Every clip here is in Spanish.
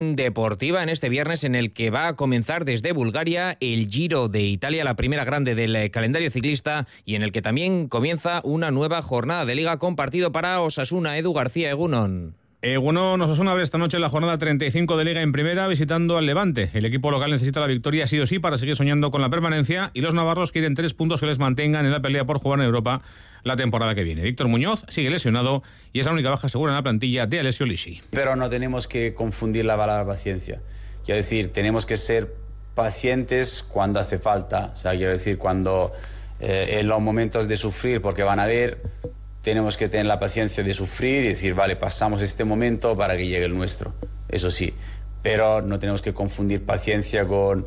deportiva en este viernes en el que va a comenzar desde Bulgaria el Giro de Italia, la primera grande del calendario ciclista, y en el que también comienza una nueva jornada de liga con partido para Osasuna. Edu García, Egunon. Egunon, Osasuna abre esta noche la jornada 35 de Liga en Primera visitando al Levante. El equipo local necesita la victoria sí o sí para seguir soñando con la permanencia, y los navarros quieren 3 puntos que les mantengan en la pelea por jugar en Europa la temporada que viene. Víctor Muñoz sigue lesionado y es la única baja segura en la plantilla de Alessio Lisi. Pero no tenemos que confundir la palabra paciencia. Quiero decir, tenemos que ser pacientes cuando hace falta. O sea, quiero decir, cuando en los momentos de sufrir, porque van a haber, tenemos que tener la paciencia de sufrir y decir, vale, pasamos este momento para que llegue el nuestro. Eso sí, pero no tenemos que confundir paciencia con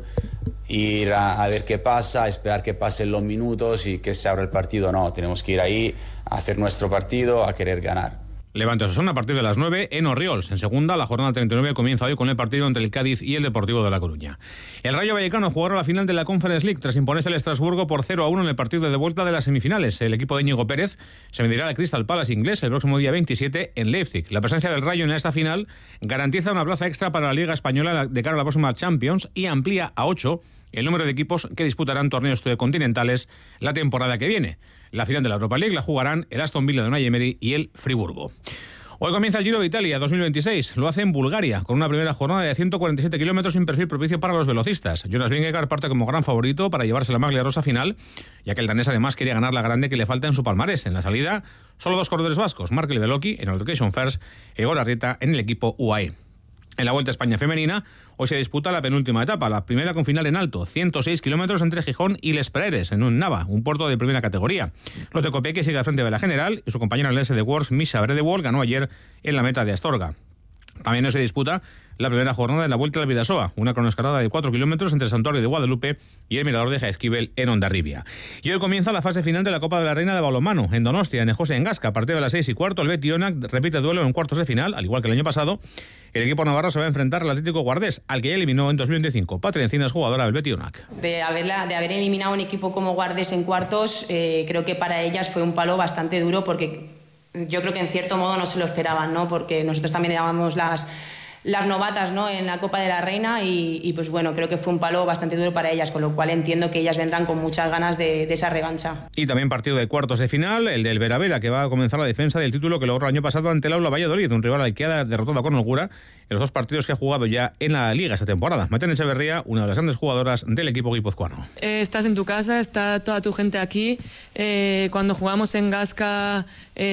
ir a ver qué pasa, esperar que pasen los minutos y que se abra el partido. No, tenemos que ir ahí a hacer nuestro partido, a querer ganar. Levante Osasuna a partir de las 9 en Orriols. En segunda, la jornada 39 comienza hoy con el partido entre el Cádiz y el Deportivo de La Coruña. El Rayo Vallecano jugará la final de la Conference League tras imponerse al Estrasburgo por 0-1 en el partido de vuelta de las semifinales. El equipo de Íñigo Pérez se medirá al Crystal Palace inglés el próximo día 27 en Leipzig. La presencia del Rayo en esta final garantiza una plaza extra para la Liga Española de cara a la próxima Champions y amplía a 8 el número de equipos que disputarán torneos continentales la temporada que viene. La final de la Europa League la jugarán el Aston Villa de Unai Emery y el Friburgo. Hoy comienza el Giro de Italia 2026. Lo hace en Bulgaria, con una primera jornada de 147 kilómetros sin perfil propicio para los velocistas. Jonas Vingegaard parte como gran favorito para llevarse la maglia rosa final, ya que el danés además quería ganar la grande que le falta en su palmarés. En la salida, solo 2 corredores vascos, Markel Beloki en el Education First y Igor Arrieta en el equipo UAE. En la Vuelta a España femenina, hoy se disputa la penúltima etapa, la primera con final en alto, 106 kilómetros entre Gijón y Les Praeres, en un Nava, un puerto de primera categoría. Los de Copeque sigue al frente de la general y su compañera en el de Works, Misha Bredewald, ganó ayer en la meta de Astorga. También hoy se disputa la primera jornada de la Vuelta al Bidasoa, una cronoescalada de 4 kilómetros entre el Santuario de Guadalupe y el Mirador de Jaizkibel en Hondarribia. Y hoy comienza la fase final de la Copa de la Reina de balonmano en Donostia, en José Engasca. A partir de las 6:15, el Betionac repite duelo en cuartos de final, al igual que el año pasado. El equipo navarro se va a enfrentar al Atlético Guardés, al que ya eliminó en 2025. Patria Encinas, jugadora del Betionac. De haber eliminado un equipo como Guardés en cuartos, creo que para ellas fue un palo bastante duro, porque yo creo que en cierto modo no se lo esperaban, ¿no? Porque nosotros también éramos las novatas, ¿no?, en la Copa de la Reina y pues bueno, creo que fue un palo bastante duro para ellas, con lo cual entiendo que ellas vendrán con muchas ganas de esa revancha. Y también partido de cuartos de final, el del Veravera, que va a comenzar la defensa del título que logró el año pasado ante el Aula Valladolid, un rival al que ha derrotado con holgura en los 2 partidos que ha jugado ya en la Liga esta temporada. Maiten Echeverría, una de las grandes jugadoras del equipo guipuzcoano. Estás en tu casa, está toda tu gente aquí. Cuando jugamos en Gasca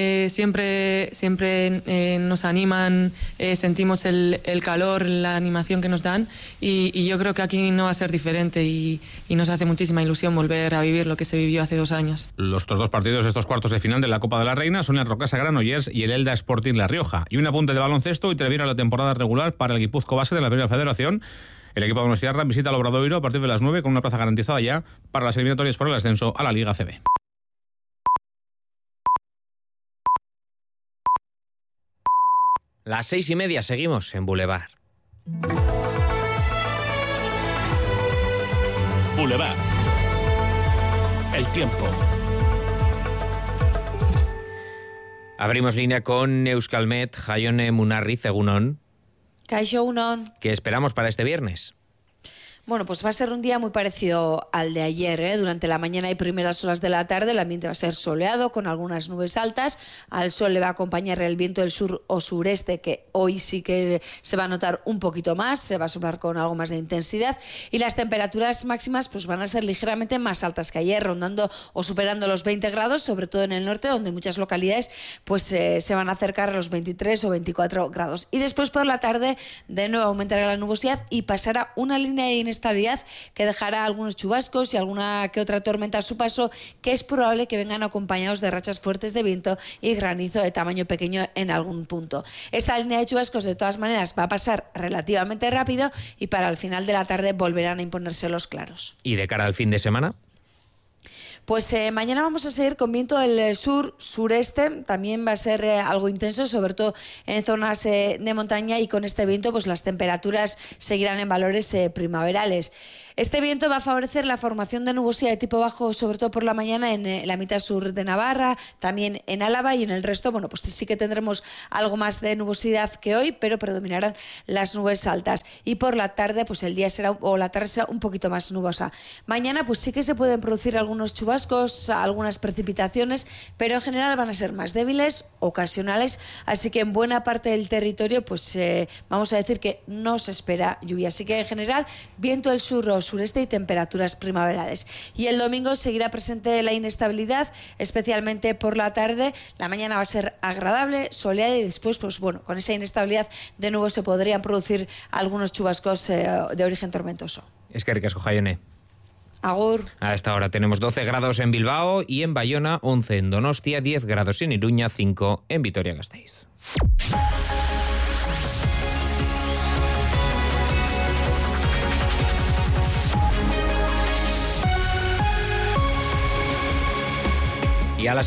siempre nos animan, sentimos el calor, la animación que nos dan y yo creo que aquí no va a ser diferente y nos hace muchísima ilusión volver a vivir lo que se vivió hace 2 años. Los otros 2 partidos de estos cuartos de final de la Copa de la Reina son el Rocasa Granollers y el Elda Sporting La Rioja. Y un apunte de baloncesto y termina la temporada regular para el Guipuzco base de la Primera Federación. El equipo de Donostiarra visita al Obradoiro a partir de las 9 con una plaza garantizada ya para las eliminatorias por el ascenso a la Liga CB. Las 6:30, seguimos en Boulevard. Boulevard. El tiempo. Abrimos línea con Euskalmet, Jaione Munarriz, Egunon. Kaixo, Egunon. ¿Qué esperamos para este viernes? Bueno, pues va a ser un día muy parecido al de ayer, ¿eh? Durante la mañana y primeras horas de la tarde el ambiente va a ser soleado con algunas nubes altas. Al sol le va a acompañar el viento del sur o sureste, que hoy sí que se va a notar un poquito más, se va a soplar con algo más de intensidad, y las temperaturas máximas pues van a ser ligeramente más altas que ayer, rondando o superando los 20 grados, sobre todo en el norte, donde muchas localidades pues se van a acercar a los 23 o 24 grados. Y después por la tarde de nuevo aumentará la nubosidad y pasará una línea de inestabilidad que dejará algunos chubascos y alguna que otra tormenta a su paso, que es probable que vengan acompañados de rachas fuertes de viento y granizo de tamaño pequeño en algún punto. Esta línea de chubascos de todas maneras va a pasar relativamente rápido y para el final de la tarde volverán a imponerse los claros. ¿Y de cara al fin de semana? Pues mañana vamos a seguir con viento del sur-sureste, también va a ser algo intenso, sobre todo en zonas de montaña, y con este viento pues las temperaturas seguirán en valores primaverales. Este viento va a favorecer la formación de nubosidad de tipo bajo, sobre todo por la mañana en la mitad sur de Navarra, también en Álava, y en el resto, bueno, pues sí que tendremos algo más de nubosidad que hoy, pero predominarán las nubes altas. Y por la tarde, pues el día será, o la tarde será un poquito más nubosa. Mañana, pues sí que se pueden producir algunos chubascos, algunas precipitaciones, pero en general van a ser más débiles, ocasionales, así que en buena parte del territorio, pues vamos a decir que no se espera lluvia. Así que en general, viento del sur o sureste y temperaturas primaverales. Y el domingo seguirá presente la inestabilidad, especialmente por la tarde. La mañana va a ser agradable, soleada, y después, pues bueno, con esa inestabilidad de nuevo se podrían producir algunos chubascos de origen tormentoso. Es que ricasco, Jaione. Agur. A esta hora tenemos 12 grados en Bilbao y en Bayona, 11 en Donostia, 10 grados en Iruña, 5 en Vitoria-Gasteiz. Y a las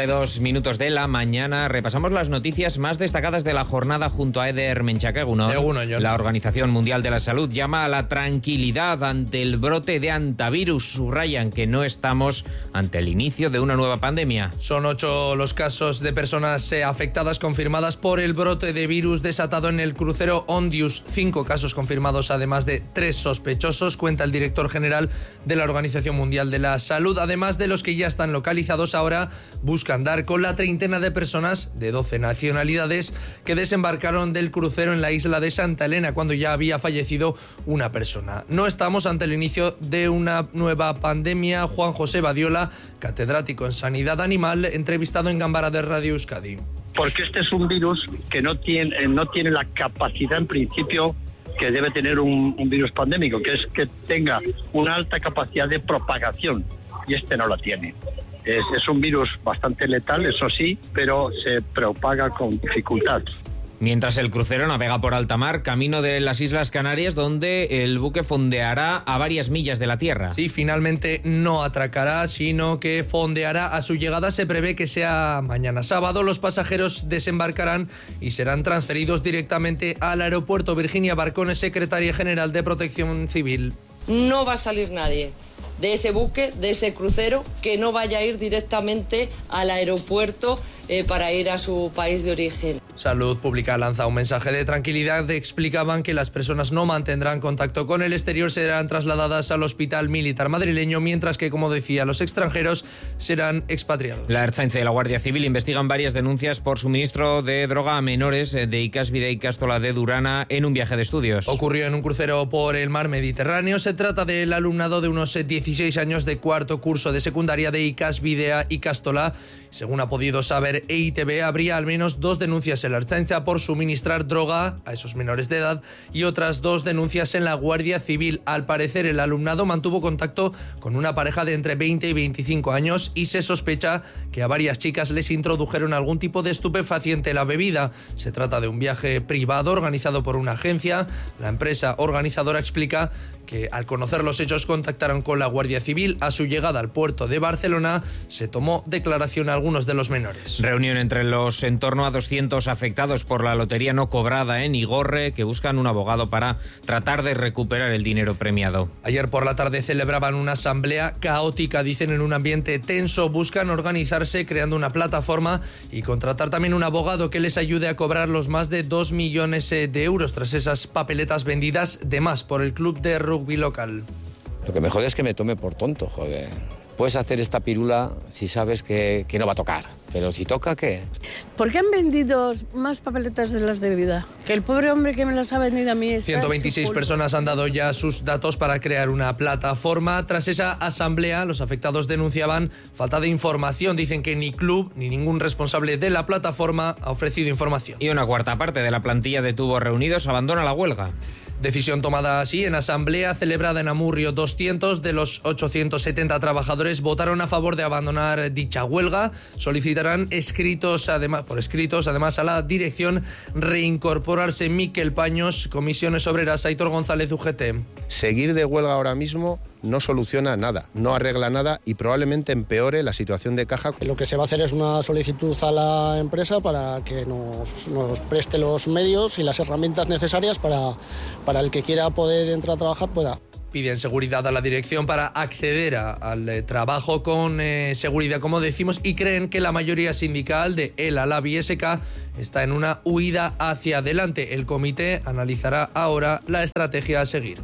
6:32 de la mañana repasamos las noticias más destacadas de la jornada junto a Eder Menchaca-Egunon. La Organización Mundial de la Salud llama a la tranquilidad ante el brote de hantavirus. Subrayan que no estamos ante el inicio de una nueva pandemia. Son 8 los casos de personas afectadas confirmadas por el brote de virus desatado en el crucero Ondius. 5 casos confirmados, además de 3 sospechosos, cuenta el director general de la Organización Mundial de la Salud. Además de los que ya están localizados, ahora buscan dar con la treintena de personas de 12 nacionalidades que desembarcaron del crucero en la isla de Santa Elena cuando ya había fallecido una persona. No estamos ante el inicio de una nueva pandemia. Juan José Badiola, catedrático en Sanidad Animal, entrevistado en Gambara de Radio Euskadi. Porque este es un virus que no tiene la capacidad en principio que debe tener un virus pandémico, que es que tenga una alta capacidad de propagación, y este no la tiene. Es un virus bastante letal, eso sí, pero se propaga con dificultad. Mientras el crucero navega por alta mar, camino de las Islas Canarias, donde el buque fondeará a varias millas de la tierra. Sí, finalmente no atracará, sino que fondeará. A su llegada se prevé que sea mañana sábado. Los pasajeros desembarcarán y serán transferidos directamente al aeropuerto. Virginia Barcones, secretaria general de Protección Civil. No va a salir nadie de ese buque, de ese crucero, que no vaya a ir directamente al aeropuerto para ir a su país de origen. Salud Pública lanza un mensaje de tranquilidad. Explicaban que las personas no mantendrán contacto con el exterior, serán trasladadas al Hospital Militar madrileño, mientras que, como decía, los extranjeros serán expatriados. La Ertzaintza y la Guardia Civil investigan varias denuncias por suministro de droga a menores de Ikasbide y Ikastola de Durana en un viaje de estudios. Ocurrió en un crucero por el mar Mediterráneo. Se trata del alumnado de unos 16 años de cuarto curso de secundaria de Ikasbide y Ikastola. Según ha podido saber EITB, habría al menos 2 denuncias en la Ertzaintza por suministrar droga a esos menores de edad y otras 2 denuncias en la Guardia Civil. Al parecer, el alumnado mantuvo contacto con una pareja de entre 20 y 25 años y se sospecha que a varias chicas les introdujeron algún tipo de estupefaciente en la bebida. Se trata de un viaje privado organizado por una agencia. La empresa organizadora explica que al conocer los hechos contactaron con la Guardia Civil. A su llegada al puerto de Barcelona se tomó declaración a algunos de los menores. Reunión entre los en torno a 200 afectados por la lotería no cobrada en Igorre, que buscan un abogado para tratar de recuperar el dinero premiado. Ayer por la tarde celebraban una asamblea caótica, dicen, en un ambiente tenso. Buscan organizarse creando una plataforma y contratar también un abogado que les ayude a cobrar los más de 2 millones de euros tras esas papeletas vendidas de más por el club de rugby local. Lo que me jode es que me tome por tonto, joder. Puedes hacer esta pirula si sabes que no va a tocar, pero si toca, ¿qué? ¿Por qué han vendido más papeletas de las de vida? Que el pobre hombre que me las ha vendido a mí está 126 personas han dado ya sus datos para crear una plataforma. Tras esa asamblea, los afectados denunciaban falta de información. Dicen que ni club ni ningún responsable de la plataforma ha ofrecido información. Y una cuarta parte de la plantilla de Tubos Reunidos abandona la huelga. Decisión tomada así en asamblea celebrada en Amurrio. 200 de los 870 trabajadores votaron a favor de abandonar dicha huelga. Solicitarán por escritos, además, a la dirección reincorporarse. Miquel Paños, Comisiones Obreras, Aitor González, UGT. Seguir de huelga ahora mismo no soluciona nada, no arregla nada y probablemente empeore la situación de caja. Lo que se va a hacer es una solicitud a la empresa para que nos preste los medios y las herramientas necesarias para el que quiera poder entrar a trabajar pueda. Piden seguridad a la dirección para acceder al trabajo con seguridad, como decimos, y creen que la mayoría sindical de El Alabi SK está en una huida hacia adelante. El comité analizará ahora la estrategia a seguir.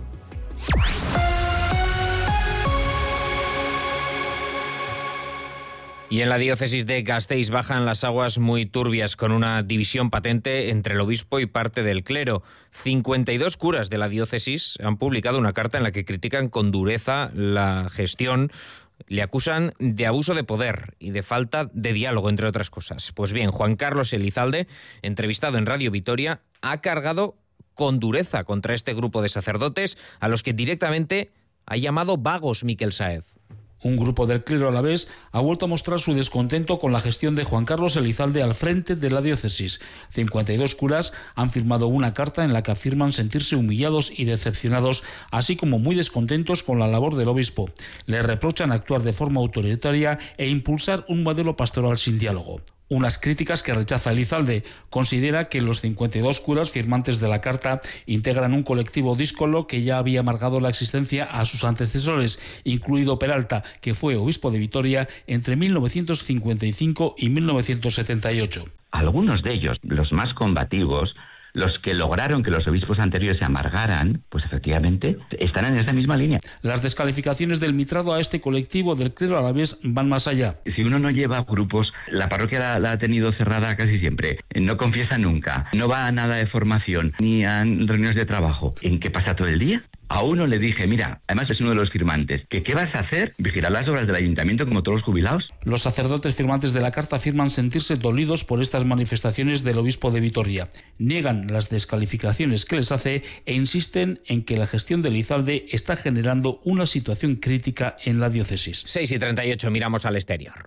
Y en la diócesis de Gasteiz bajan las aguas muy turbias con una división patente entre el obispo y parte del clero. 52 curas de la diócesis han publicado una carta en la que critican con dureza la gestión. Le acusan de abuso de poder y de falta de diálogo, entre otras cosas. Pues bien, Juan Carlos Elizalde, entrevistado en Radio Vitoria, ha cargado con dureza contra este grupo de sacerdotes a los que directamente ha llamado vagos Miquel Sáez. Un grupo del clero alavés ha vuelto a mostrar su descontento con la gestión de Juan Carlos Elizalde al frente de la diócesis. 52 curas han firmado una carta en la que afirman sentirse humillados y decepcionados, así como muy descontentos con la labor del obispo. Le reprochan actuar de forma autoritaria e impulsar un modelo pastoral sin diálogo. Unas críticas que rechaza Elizalde. Considera que los 52 curas firmantes de la carta integran un colectivo díscolo que ya había amargado la existencia a sus antecesores, incluido Peralta, que fue obispo de Vitoria entre 1955 y 1978. Algunos de ellos, los más combativos, los que lograron que los obispos anteriores se amargaran, pues efectivamente están en esa misma línea. Las descalificaciones del mitrado a este colectivo del clero alavés van más allá. Si uno no lleva grupos, la parroquia la ha tenido cerrada casi siempre, no confiesa nunca, no va a nada de formación, ni a reuniones de trabajo. ¿En qué pasa todo el día? A uno le dije, mira, además es uno de los firmantes, que ¿qué vas a hacer? ¿Vigilar las obras del ayuntamiento como todos los jubilados? Los sacerdotes firmantes de la carta afirman sentirse dolidos por estas manifestaciones del obispo de Vitoria. Niegan las descalificaciones que les hace e insisten en que la gestión de Elizalde está generando una situación crítica en la diócesis. 6:38, miramos al exterior.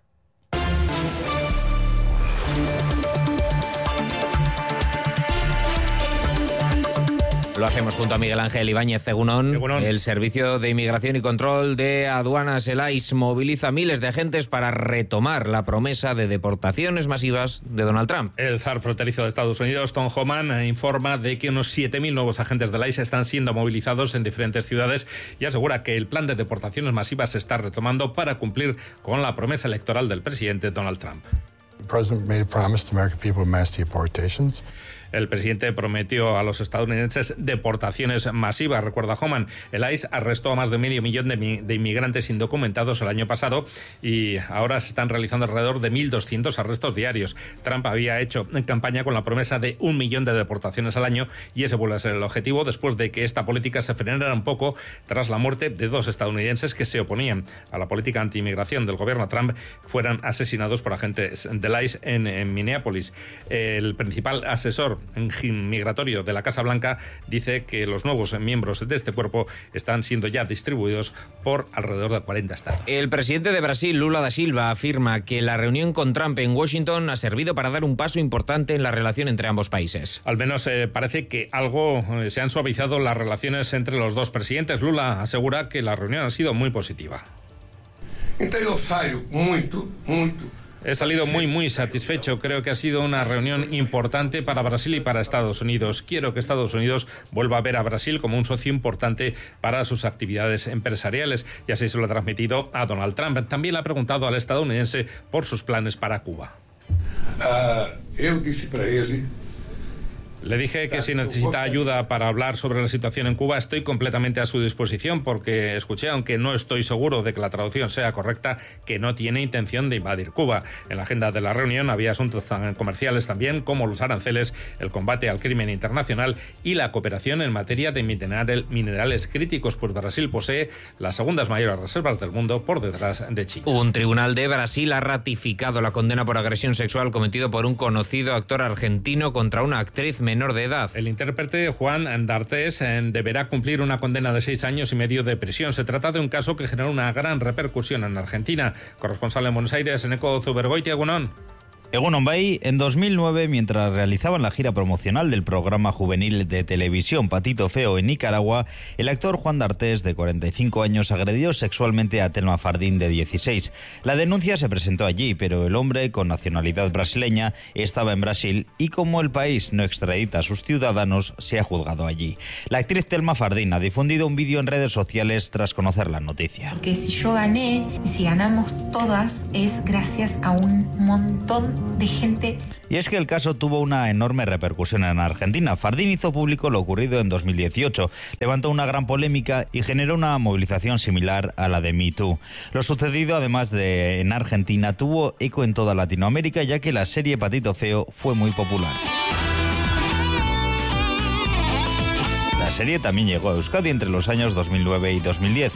Lo hacemos junto a Miguel Ángel Ibáñez Egunon. El Servicio de Inmigración y Control de Aduanas, el ICE, moviliza miles de agentes para retomar la promesa de deportaciones masivas de Donald Trump. El zar fronterizo de Estados Unidos, Tom Homan, informa de que unos 7.000 nuevos agentes del ICE están siendo movilizados en diferentes ciudades y asegura que el plan de deportaciones masivas se está retomando para cumplir con la promesa electoral del presidente Donald Trump. The president made a promise to the American people of mass deportations. El presidente prometió a los estadounidenses deportaciones masivas. Recuerda Homan, el ICE arrestó a más de 500.000 de inmigrantes indocumentados el año pasado y ahora se están realizando alrededor de 1.200 arrestos diarios. Trump había hecho campaña con la promesa de 1 millón de deportaciones al año y ese vuelve a ser el objetivo después de que esta política se frenara un poco tras la muerte de 2 estadounidenses que se oponían a la política anti-inmigración del gobierno Trump, fueran asesinados por agentes del ICE en Minneapolis. El principal asesor migratorio de la Casa Blanca dice que los nuevos miembros de este cuerpo están siendo ya distribuidos por alrededor de 40 estados. El presidente de Brasil, Lula da Silva, afirma que la reunión con Trump en Washington ha servido para dar un paso importante en la relación entre ambos países. Al menos parece que algo se han suavizado las relaciones entre los dos presidentes. Lula asegura que la reunión ha sido muy positiva. He salido muy satisfecho. Creo que ha sido una reunión importante para Brasil y para Estados Unidos. Quiero que Estados Unidos vuelva a ver a Brasil como un socio importante para sus actividades empresariales. Y así se lo ha transmitido a Donald Trump. También le ha preguntado al estadounidense por sus planes para Cuba. Le dije que si necesita ayuda para hablar sobre la situación en Cuba, estoy completamente a su disposición porque escuché, aunque no estoy seguro de que la traducción sea correcta, que no tiene intención de invadir Cuba. En la agenda de la reunión había asuntos comerciales también como los aranceles, el combate al crimen internacional y la cooperación en materia de minerales críticos, pues Brasil posee las segundas mayores reservas del mundo por detrás de China. Un tribunal de Brasil ha ratificado la condena por agresión sexual cometido por un conocido actor argentino contra una actriz menor de edad. El intérprete Juan D'Artes deberá cumplir una condena de 6 años y medio de prisión. Se trata de un caso que generó una gran repercusión en Argentina. Corresponsal en Buenos Aires, Eneco Zubergoitia, Egunon. Egunon Bay, en 2009, mientras realizaban la gira promocional del programa juvenil de televisión Patito Feo en Nicaragua, el actor Juan D'Artés, de 45 años, agredió sexualmente a Telma Fardín, de 16. La denuncia se presentó allí, pero el hombre, con nacionalidad brasileña, estaba en Brasil y como el país no extradita a sus ciudadanos, se ha juzgado allí. La actriz Telma Fardín ha difundido un vídeo en redes sociales tras conocer la noticia. Porque si yo gané y si ganamos todas es gracias a un montón de gente. Y es que el caso tuvo una enorme repercusión en Argentina. Fardín hizo público lo ocurrido en 2018, levantó una gran polémica y generó una movilización similar a la de Me Too. Lo sucedido, además de en Argentina, tuvo eco en toda Latinoamérica, ya que la serie Patito Feo fue muy popular. La serie también llegó a Euskadi entre los años 2009 y 2010.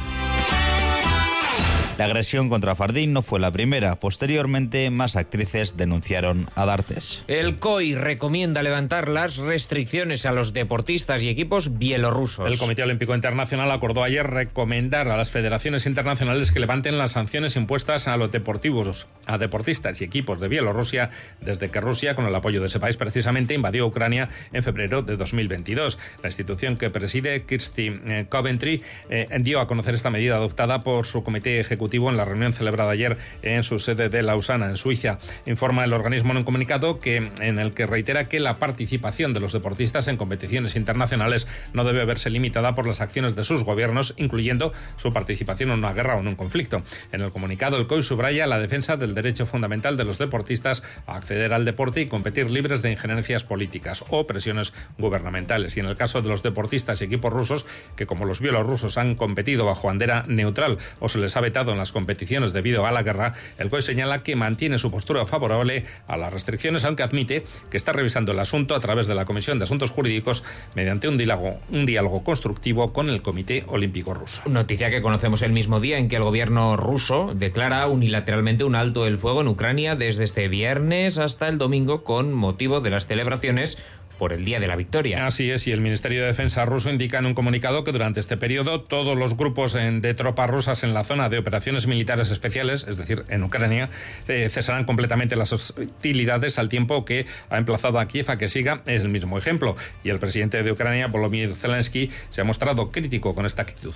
La agresión contra Fardín no fue la primera. Posteriormente, más actrices denunciaron a D'Artés. El COI recomienda levantar las restricciones a los deportistas y equipos bielorrusos. El Comité Olímpico Internacional acordó ayer recomendar a las federaciones internacionales que levanten las sanciones impuestas a los deportistas y equipos de Bielorrusia desde que Rusia, con el apoyo de ese país precisamente, invadió Ucrania en febrero de 2022. La institución que preside, Kirsty Coventry, dio a conocer esta medida adoptada por su comité ejecutivo en la reunión celebrada ayer en su sede de Lausana, en Suiza. Informa el organismo en un comunicado en el que reitera que la participación de los deportistas en competiciones internacionales no debe verse limitada por las acciones de sus gobiernos, incluyendo su participación en una guerra o en un conflicto. En el comunicado, el COI subraya la defensa del derecho fundamental de los deportistas a acceder al deporte y competir libres de injerencias políticas o presiones gubernamentales. Y en el caso de los deportistas y equipos rusos, que como los bielorrusos han competido bajo bandera neutral o se les ha vetado en las competiciones debido a la guerra, el COI señala que mantiene su postura favorable a las restricciones, aunque admite que está revisando el asunto a través de la Comisión de Asuntos Jurídicos mediante un diálogo constructivo con el Comité Olímpico Ruso. Noticia que conocemos el mismo día en que el gobierno ruso declara unilateralmente un alto el fuego en Ucrania desde este viernes hasta el domingo con motivo de las celebraciones por el Día de la Victoria. Así es, y el Ministerio de Defensa ruso indica en un comunicado que durante este periodo todos los grupos de tropas rusas en la zona de operaciones militares especiales, es decir, en Ucrania, cesarán completamente las hostilidades, al tiempo que ha emplazado a Kiev a que siga el mismo ejemplo. Y el presidente de Ucrania, Volodymyr Zelensky, se ha mostrado crítico con esta actitud.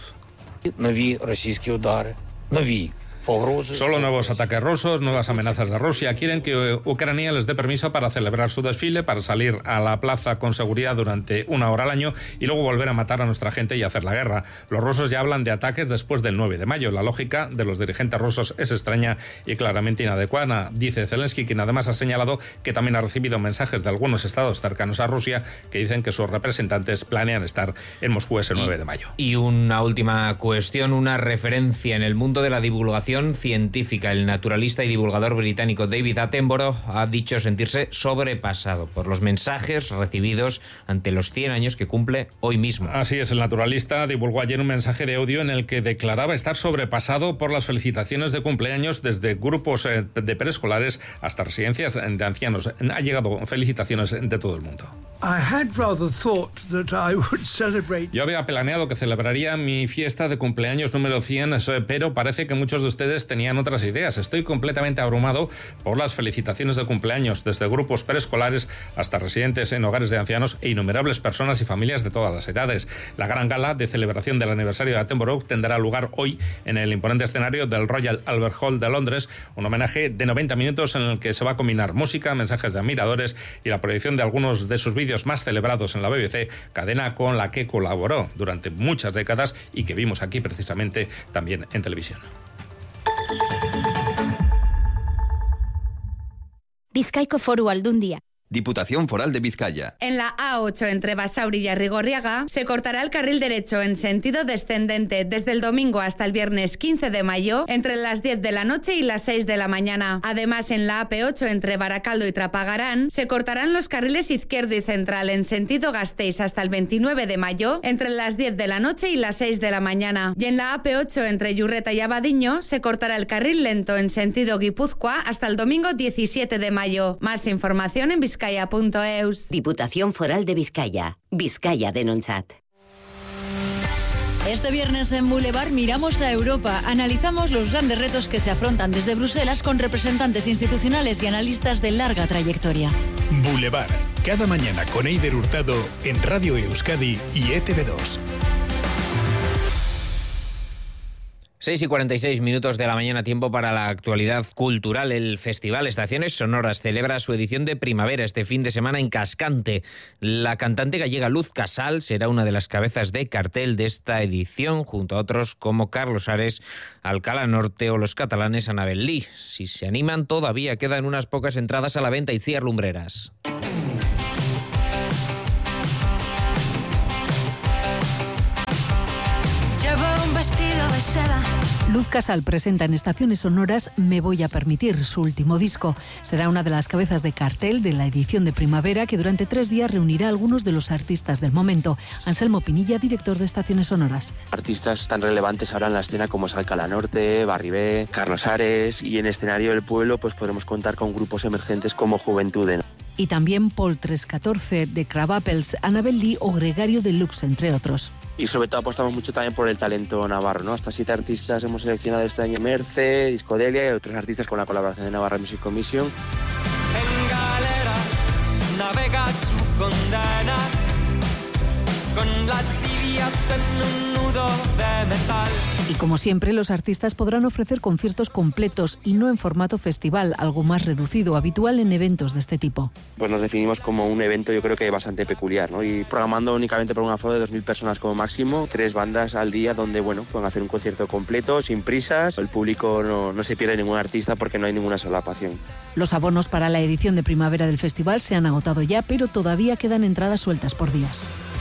Solo nuevos ataques rusos, nuevas amenazas de Rusia. Quieren que Ucrania les dé permiso para celebrar su desfile, para salir a la plaza con seguridad durante 1 hora al año y luego volver a matar a nuestra gente y hacer la guerra. Los rusos ya hablan de ataques después del 9 de mayo. La lógica de los dirigentes rusos es extraña y claramente inadecuada, dice Zelensky, quien además ha señalado que también ha recibido mensajes de algunos estados cercanos a Rusia que dicen que sus representantes planean estar en Moscú ese 9 de mayo. Y una última cuestión, una referencia en el mundo de la divulgación científica. El naturalista y divulgador británico David Attenborough ha dicho sentirse sobrepasado por los mensajes recibidos ante los 100 años que cumple hoy mismo. Así es, el naturalista divulgó ayer un mensaje de audio en el que declaraba estar sobrepasado por las felicitaciones de cumpleaños desde grupos de preescolares hasta residencias de ancianos. Ha llegado felicitaciones de todo el mundo. Yo había planeado que celebraría mi fiesta de cumpleaños número 100, pero parece que muchos de ustedes tenían otras ideas. Estoy completamente abrumado por las felicitaciones de cumpleaños, desde grupos preescolares hasta residentes en hogares de ancianos e innumerables personas y familias de todas las edades. La gran gala de celebración del aniversario de Attenborough tendrá lugar hoy en el imponente escenario del Royal Albert Hall de Londres, un homenaje de 90 minutos en el que se va a combinar música, mensajes de admiradores y la proyección de algunos de sus vídeos más celebrados en la BBC, cadena con la que colaboró durante muchas décadas y que vimos aquí precisamente también en televisión. Bizkaiko Foru Aldundia. Diputación Foral de Vizcaya. En la A8 entre Basauri y Arrigorriaga se cortará el carril derecho en sentido descendente desde el domingo hasta el viernes 15 de mayo entre las 10 de la noche y las 6 de la mañana. Además, en la AP8 entre Baracaldo y Trapagarán se cortarán los carriles izquierdo y central en sentido Gasteiz hasta el 29 de mayo entre las 10 de la noche y las 6 de la mañana. Y en la AP8 entre Yurreta y Abadiño se cortará el carril lento en sentido Guipúzcoa hasta el domingo 17 de mayo. Más información en Vizcaya.eus. Diputación Foral de Vizcaya. Vizcaya denontzat. Este viernes en Boulevard miramos a Europa. Analizamos los grandes retos que se afrontan desde Bruselas con representantes institucionales y analistas de larga trayectoria. Boulevard, cada mañana con Eider Hurtado en Radio Euskadi y ETV2. 6:46 de la mañana, tiempo para la actualidad cultural. El Festival Estaciones Sonoras celebra su edición de primavera este fin de semana en Cascante. La cantante gallega Luz Casal será una de las cabezas de cartel de esta edición, junto a otros como Carlos Ares, Alcalá Norte o los catalanes Anabel Lee. Si se animan, todavía quedan unas pocas entradas a la venta. Itziar Lumbreras. Luz Casal presenta en Estaciones Sonoras Me voy a permitir, su último disco. Será una de las cabezas de cartel de la edición de primavera que durante 3 días reunirá a algunos de los artistas del momento. Anselmo Pinilla, director de Estaciones Sonoras. Artistas tan relevantes ahora en la escena como es Alcalá Norte, Barribé, Carlos Ares, y en escenario del pueblo pues podremos contar con grupos emergentes como Juventuden. Y también Paul 314 de Cravapels, Anabel Lee o Gregario Deluxe, entre otros. Y sobre todo apostamos mucho también por el talento navarro, ¿no? Hasta 7 artistas hemos seleccionado este año: Merce, Discodelia y otros artistas con la colaboración de Navarra Music Commission. En galera navega su condena, con las tibias en un nudo de metal. Y como siempre, los artistas podrán ofrecer conciertos completos y no en formato festival, algo más reducido, habitual en eventos de este tipo. Pues nos definimos como un evento, yo creo que bastante peculiar, ¿no? Y programando únicamente por un aforo de 2.000 personas como máximo, 3 bandas al día donde, bueno, pueden hacer un concierto completo, sin prisas. El público no se pierde ningún artista porque no hay ninguna solapación. Los abonos para la edición de primavera del festival se han agotado ya, pero todavía quedan entradas sueltas por días.